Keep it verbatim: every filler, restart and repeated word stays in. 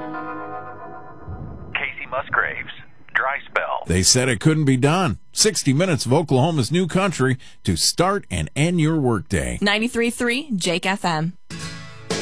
Casey Musgraves, Dry Spell. They said it couldn't be done. sixty minutes of Oklahoma's new country to start and end your workday. ninety-three point three Jake F M.